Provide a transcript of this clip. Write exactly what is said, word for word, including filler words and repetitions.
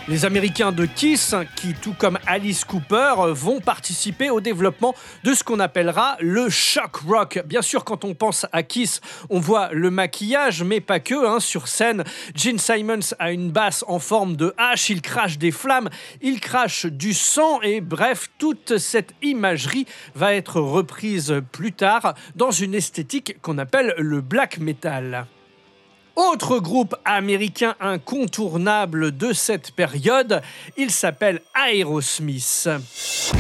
Les Américains de Kiss, qui tout comme Alice Cooper, vont participer au développement de ce qu'on appellera le shock rock. Bien sûr, quand on pense à Kiss, on voit le maquillage, mais pas que. Hein. Sur scène, Gene Simmons a une basse en forme de hache, il crache des flammes, il crache du sang et bref, toute cette imagerie va être reprise plus tard dans une esthétique qu'on appelle le black metal. Autre groupe américain incontournable de cette période, il s'appelle Aerosmith.